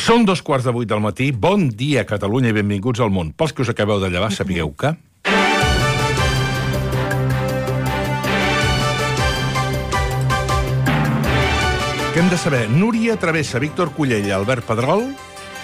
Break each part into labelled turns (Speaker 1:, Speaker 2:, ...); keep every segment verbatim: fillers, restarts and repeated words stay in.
Speaker 1: Són dos quarts de vuit del matí. Bon dia, Catalunya, i benvinguts al món. Pels que us acabeu de llevar, sapigueu que... Què hem de saber? Núria Travessa, Víctor Cullell i Albert Pedrol...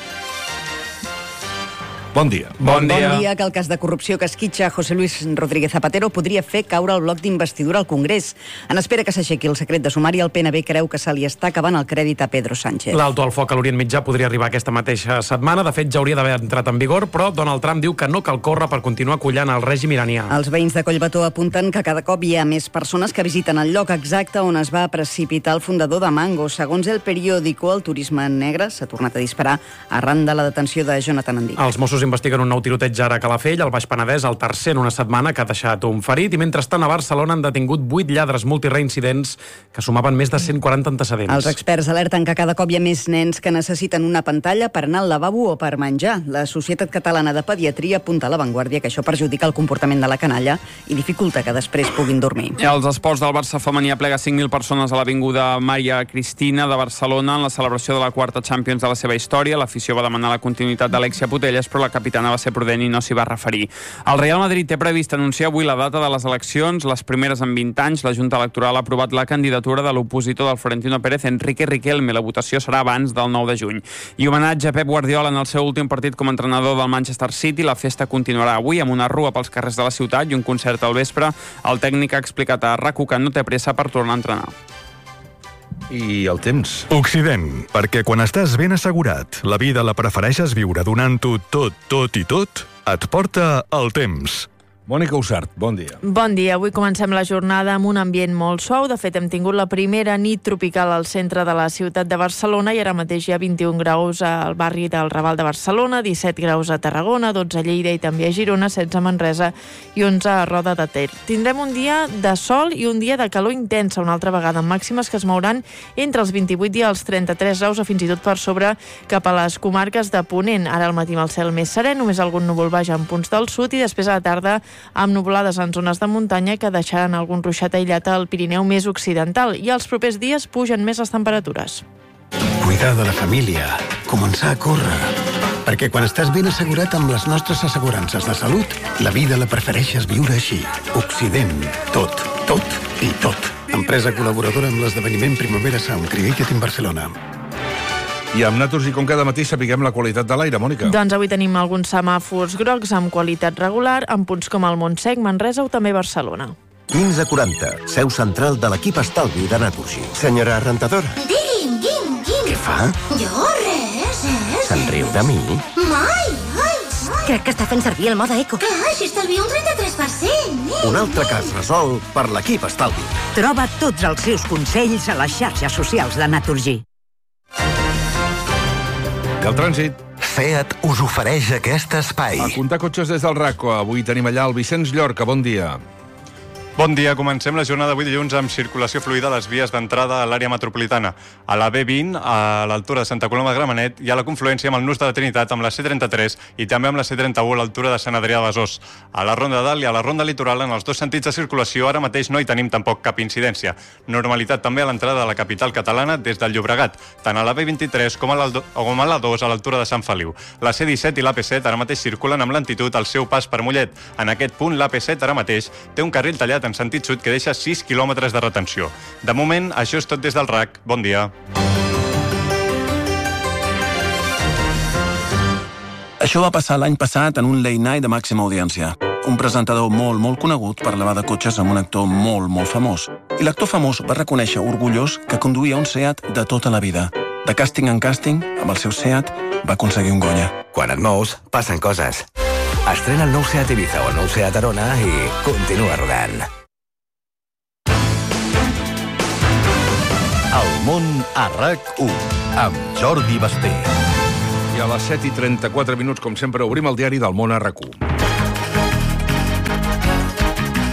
Speaker 1: Bon dia.
Speaker 2: Bon dia.
Speaker 3: Bon dia, que el cas de corrupció que esquitxa José Luis Rodríguez Zapatero podria fer caure el bloc d'investidura al Congrés. En espera que s'aixequi el secret de sumari, el P N B creu que se li està acabant el crèdit a Pedro Sánchez.
Speaker 2: L'alto al foc a l'Orient Mitjà podria arribar aquesta mateixa setmana. De fet, ja hauria d'haver entrat en vigor, però Donald Trump diu que no cal córrer per continuar collant el règim iranià.
Speaker 3: Els veïns de Collbató apunten que cada cop hi ha més persones que visiten el lloc exacte on es va precipitar el fundador de Mango. Segons el periòdico, el turisme negre s'ha tornat a disparar arran de la detenció de Jonathan Andic.
Speaker 2: Els Mossos investiguen un nou tiroteig ara a Calafell, al Baix Penedès, el tercer en una setmana, que ha deixat un ferit, i mentrestant a Barcelona han detingut vuit lladres multireincidents que sumaven més de cent quaranta antecedents.
Speaker 3: Els experts alerten que cada cop hi ha més nens que necessiten una pantalla per anar al lavabo o per menjar. La Societat Catalana de Pediatria apunta a l'avantguàrdia que això perjudica el comportament de la canalla i dificulta que després puguin dormir.
Speaker 4: I els esports del Barça femení aplega cinc mil persones a l'Avinguda Maria Cristina de Barcelona en la celebració de la quarta Champions de la seva història. L'afició va demanar la continuïtat d'Alexia Putellas, però la capitana va ser prudent i no s'hi va referir. El Real Madrid té previst anunciar avui la data de les eleccions, les primeres en vint anys. La Junta Electoral ha aprovat la candidatura de l'opositor del Florentino Pérez, Enrique Riquelme. La votació serà abans del nou de juny. I homenatge a Pep Guardiola en el seu últim partit com a entrenador del Manchester City. La festa continuarà avui amb una rua pels carrers de la ciutat i un concert al vespre. El tècnic ha explicat a RAC u que no té pressa per tornar a entrenar.
Speaker 1: I el temps.
Speaker 5: Occident, perquè quan estàs ben assegurat, la vida la prefereixes viure donant-ho tot, tot i tot, et porta el temps.
Speaker 1: Mònica Usart, bon dia.
Speaker 6: Bon dia. Avui comencem la jornada amb un ambient molt suau. De fet, hem tingut la primera nit tropical al centre de la ciutat de Barcelona i ara mateix hi ha vint-i-un graus al barri del Raval de Barcelona, disset graus a Tarragona, dotze a Lleida i també a Girona, setze a Manresa i onze a Roda de Ter. Tindrem un dia de sol i un dia de calor intensa una altra vegada, amb màximes que es mouran entre els vint-i-vuit i els trenta-tres graus o fins i tot per sobre cap a les comarques de Ponent. Ara al matí amb el cel més serè, només algun núvol baix en punts del sud i després a la tarda amb nuvolades en zones de muntanya que deixaran algun ruixat aïllat al Pirineu més occidental i els propers dies pugen més les temperatures.
Speaker 7: Cuidar de la família, començar a córrer. Perquè quan estàs ben assegurat amb les nostres assegurances de salut, la vida la prefereixes viure així. Occident. Tot, tot i tot. Empresa col·laboradora amb l'esdeveniment Primavera Sound Created in Barcelona.
Speaker 1: I amb Naturgy, com cada matí, sapiguem la qualitat de l'aire, Mònica.
Speaker 6: Doncs avui tenim alguns semàfors grocs amb qualitat regular, en punts com el Montsec, Manresa o també Barcelona.
Speaker 8: quinze quaranta, seu central de l'equip estalvi de Naturgy. Senyora rentadora.
Speaker 9: Digui'm, digui'm, digui'm.
Speaker 8: Què fa?
Speaker 9: Jo, res, res.
Speaker 8: Se'n riu de mi?
Speaker 9: Mai, ai, ai.
Speaker 10: Crec que està fent servir el mode eco.
Speaker 9: Clar, així estalvia un trenta-tres per cent.
Speaker 8: Un altre cas resolt per l'equip estalvi.
Speaker 10: Troba tots els seus consells a les xarxes socials de Naturgy.
Speaker 1: I el trànsit.
Speaker 8: Seat us ofereix aquest espai.
Speaker 1: A comptar cotxes des del RAC. Avui tenim allà el Vicenç Llorca. Bon dia.
Speaker 11: Bon dia, comencem la jornada d'avui dilluns amb circulació fluida a les vies d'entrada a l'àrea metropolitana. A la B vint, a l'altura de Santa Coloma de Gramenet, hi ha la confluència amb el Nus de la Trinitat, amb la C trenta-tres i també amb la C trenta-u a l'altura de Sant Adrià de Besòs. A la Ronda Dalt i a la Ronda Litoral, en els dos sentits de circulació, ara mateix no hi tenim tampoc cap incidència. Normalitat també a l'entrada de la capital catalana des del Llobregat, tant a la B vint-i-tres com a la dos a l'altura de Sant Feliu. La C disset i l'A P set ara mateix circulen amb lentitud al seu pas per Mollet. En aquest punt, l'A P set ara mateix té un carril tallat en sentit sud que deixa sis quilòmetres de retenció. De moment, això és tot des del RAC. Bon dia.
Speaker 12: Això va passar l'any passat en un late night de màxima audiència. Un presentador molt, molt conegut parlava de cotxes amb un actor molt, molt famós. I l'actor famós va reconèixer orgullós que conduïa un Seat de tota la vida. De càsting en càsting, amb el seu Seat, va aconseguir un Goya.
Speaker 13: Quan et mous, passen coses. Estrena el nou Seat Ibiza o el nou Seat Arona i continua rodant.
Speaker 8: El món a RAC u, amb Jordi Basté.
Speaker 1: I a les set i trenta-quatre minuts, com sempre, obrim el diari del món a RAC u.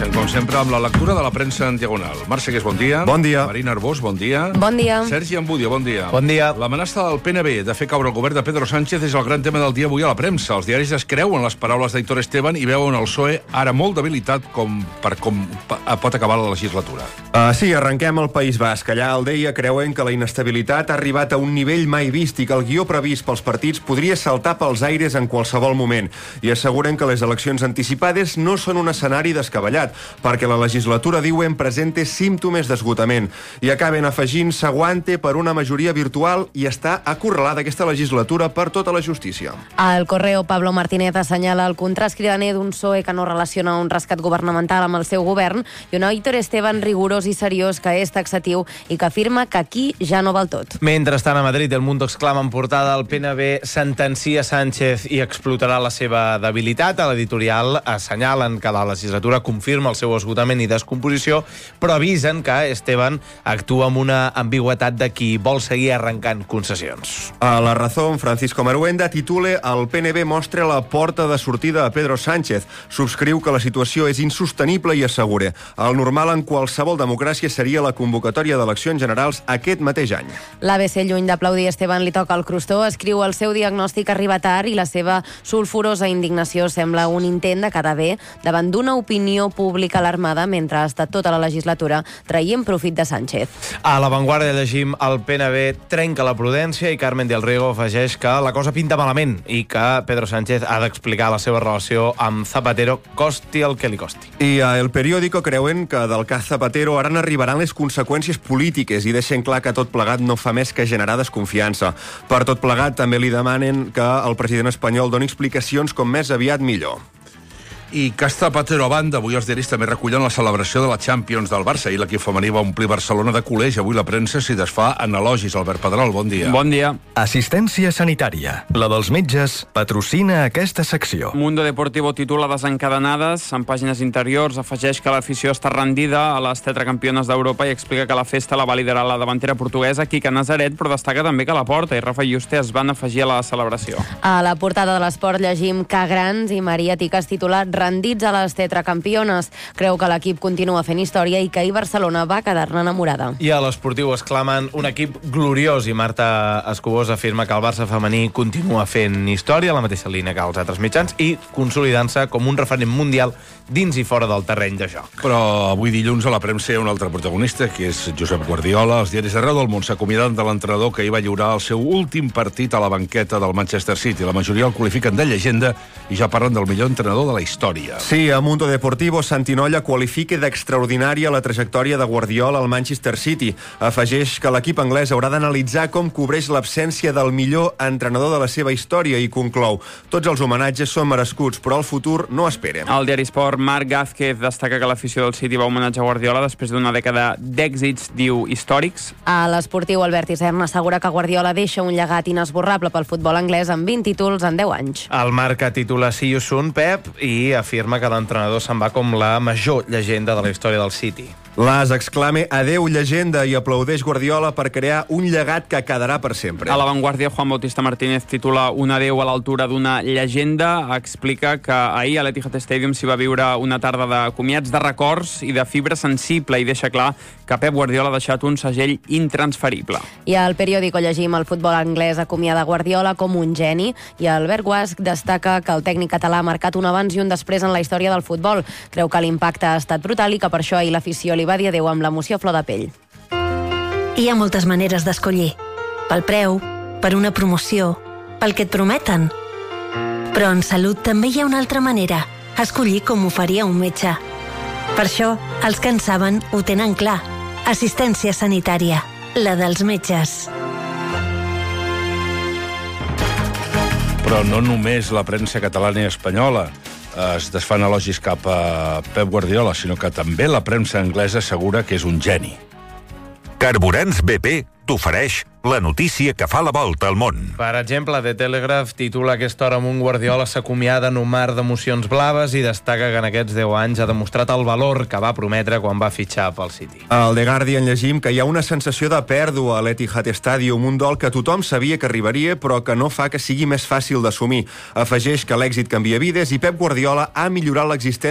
Speaker 1: Comencem, com sempre, amb la lectura de la premsa en diagonal. Marc Segués, bon dia.
Speaker 14: Bon dia.
Speaker 1: Marina Arbós, bon dia.
Speaker 15: Bon dia.
Speaker 1: Sergi Ambudio, bon dia.
Speaker 14: Bon dia.
Speaker 1: L'amenaça del P N B de fer caure el govern de Pedro Sánchez és el gran tema del dia avui a la premsa. Els diaris es creuen les paraules d'Aitor Esteban i veuen el P S O E ara molt debilitat com per com pot acabar la legislatura.
Speaker 14: Uh, sí, arrenquem al País Basc. Allà el deia creuen que la inestabilitat ha arribat a un nivell mai vist i que el guió previst pels partits podria saltar pels aires en qualsevol moment. I asseguren que les eleccions anticipades no són un escenari descabellat, perquè la legislatura, diuen, presenta símptomes d'esgotament. I acaben afegint s'aguante per una majoria virtual i està acorralada aquesta legislatura per tota la justícia.
Speaker 15: Al Correo, Pablo Martínez assenyala el contrast cridaner d'un P S O E que no relaciona un rescat governamental amb el seu govern i un Aitor Esteban rigorós i seriós que és taxatiu i que afirma que aquí ja no val tot.
Speaker 16: Mentrestant, a Madrid, el Mundo exclama en portada el P N B sentencia Sánchez i explotarà la seva debilitat. A l'editorial assenyalen que la legislatura confirma el seu esgotament i descomposició, però avisen que Esteban actua amb una ambigüetat de qui vol seguir arrencant concessions.
Speaker 14: A La Razón, Francisco Maruenda titula "El P N B mostra la porta de sortida a Pedro Sánchez". Subscriu que la situació és insostenible i assegura el normal en qualsevol democràcia seria la convocatòria d'eleccions generals aquest mateix any.
Speaker 15: L'A B C, lluny d'aplaudir Esteban, li toca el crostó, escriu el seu diagnòstic arriba tard i la seva sulfurosa indignació sembla un intent de quedar bé davant d'una opinió pública alarmada mentre ha estat tota la legislatura traient profit de Sánchez.
Speaker 16: A La Vanguardia llegim el P N B trenca la prudència i Carmen del Riego afegeix que la cosa pinta malament i que Pedro Sánchez ha d'explicar la seva relació amb Zapatero, costi el que li costi.
Speaker 14: I a El Periódico creuen que del cas Zapatero ara n'arribaran les conseqüències polítiques i deixen clar que tot plegat no fa més que generar desconfiança. Per tot plegat també li demanen que el president espanyol doni explicacions com més aviat millor.
Speaker 1: I cas Zapatero a banda, avui els diaris també recullen la celebració de la Champions del Barça i l'equip femení va omplir Barcelona de culers. Avui la premsa s'hi desfà en elogis. Albert Pedrol, bon dia.
Speaker 4: Bon dia.
Speaker 5: Assistència sanitària. La dels metges patrocina aquesta secció.
Speaker 4: Mundo Deportivo titula desencadenades. En pàgines interiors afegeix que l'afició està rendida a les tetracampiones d'Europa i explica que la festa la va liderar la davantera portuguesa Quique Nazaret, però destaca també que Laporta i Rafa Juste es van afegir a la celebració.
Speaker 15: A la portada de l'Esport llegim que grans i Maria Ticas titular rendits a les tetracampiones. Creu que l'equip continua fent història i que ahir Barcelona va quedar-ne enamorada.
Speaker 16: I a l'Esportiu exclamen un equip gloriós i Marta Escobós afirma que el Barça femení continua fent història, a la mateixa línia que els altres mitjans, i consolidant-se com un referent mundial dins i fora del terreny de joc.
Speaker 1: Però avui dilluns a la premsa hi ha un altre protagonista, que és Josep Guardiola. Els diaris arreu del món s'acomiaden de l'entrenador que hi va lliurar el seu últim partit a la banqueta del Manchester City. La majoria el qualifiquen de llegenda i ja parlen del millor entrenador de la història.
Speaker 14: Sí, a Mundo Deportivo, Santinolla qualifica d'extraordinària la trajectòria de Guardiola al Manchester City. Afegeix que l'equip anglès haurà d'analitzar com cobreix l'absència del millor entrenador de la seva història i conclou: tots els homenatges són merescuts, però el futur no espera.
Speaker 4: Al diari Sport, Marc Gázquez destaca que l'afició del City va homenatjar Guardiola després d'una dècada d'èxits, diu, històrics.
Speaker 15: A l'Esportiu, Albert Isern assegura que Guardiola deixa un llegat inesborrable pel futbol anglès amb vint títols en deu anys.
Speaker 16: El Marca titula See you soon, Pep, i afirma que l'entrenador se'n va com la major llegenda de la història del City.
Speaker 14: L'As exclama adeu llegenda i aplaudeix Guardiola per crear un llegat que quedarà per sempre.
Speaker 4: A l'avantguàrdia, Juan Bautista Martínez titula un adeu a l'altura d'una llegenda. Explica que ahir a l'Etihad Stadium s'hi va viure una tarda de comiats, de records i de fibra sensible i deixa clar que Pep Guardiola ha deixat un segell intransferible.
Speaker 15: I al periòdico llegim el futbol anglès acomiada Guardiola com un geni i Albert Guasch destaca que el tècnic català ha marcat un abans i un després en la història del futbol. Creu que l'impacte ha estat brutal i que per això ahir l'afició li va dir adeu amb l'emoció a flor de pell.
Speaker 17: Hi ha moltes maneres d'escollir. Pel preu, per una promoció, pel que et prometen. Però en salut també hi ha una altra manera, escollir com ho faria un metge. Per això, els que en saben ho tenen clar. Assistència sanitària, la dels metges.
Speaker 1: Però no només la premsa catalana i espanyola es desfan elogis cap a Pep Guardiola, sinó que també la premsa anglesa assegura que és un geni.
Speaker 18: Carburants B P t'ofereix la notícia que fa la volta al món.
Speaker 16: Per exemple, The Telegraph titula aquesta hora amb un Guardiola s'acomiada en un mar d'emocions blaves i destaca que en aquests deu anys ha demostrat el valor que va prometre quan va fitxar pel City.
Speaker 14: Al The Guardian llegim que hi ha una sensació de pèrdua a l'Etihad Stadium, un dol que tothom sabia que arribaria però que no fa que sigui més fàcil d'assumir. Afegeix que l'èxit canvia vides i Pep Guardiola ha millorat l'existència